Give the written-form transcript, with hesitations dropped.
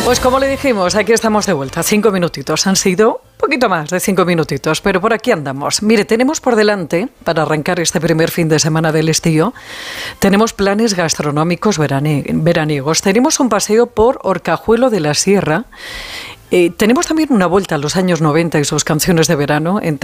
Pues como le dijimos, aquí estamos de vuelta. 5 minutitos. Han sido un poquito más de 5 minutitos, pero por aquí andamos. Mire, tenemos por delante, para arrancar este primer fin de semana del estío, tenemos planes gastronómicos veraniegos. Tenemos un paseo por Orcajuelo de la Sierra. Tenemos también una vuelta a los años 90 y sus canciones de verano entre